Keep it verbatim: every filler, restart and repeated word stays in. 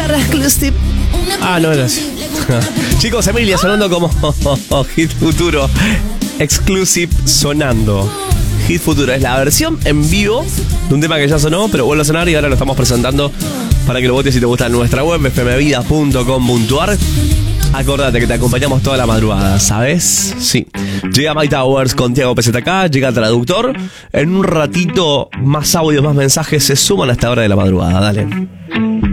Exclusive. Ah, no era así. Chicos, Emilia sonando como Hit Futuro. Exclusive sonando. Hit Futuro es la versión en vivo de un tema que ya sonó, pero vuelve a sonar y ahora lo estamos presentando para que lo votes si te gusta en nuestra web, f m vida punto com punto a r. Acordate que te acompañamos toda la madrugada, ¿sabes? Sí. Llega My Towers con Tiago P Z K, llega Traductor. En un ratito, más audios, más mensajes se suman a esta hora de la madrugada. Dale.